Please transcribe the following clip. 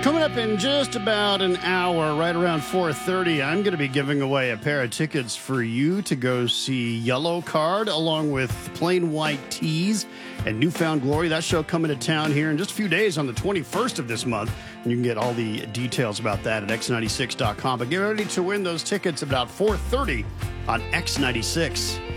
Coming up in just about an hour, right around 4:30, I'm going to be giving away a pair of tickets for you to go see Yellow Card along with Plain White Tees and Newfound Glory. That show coming to town here in just a few days on the 21st of this month. And you can get all the details about that at x96.com. But get ready to win those tickets about 4:30 on X96.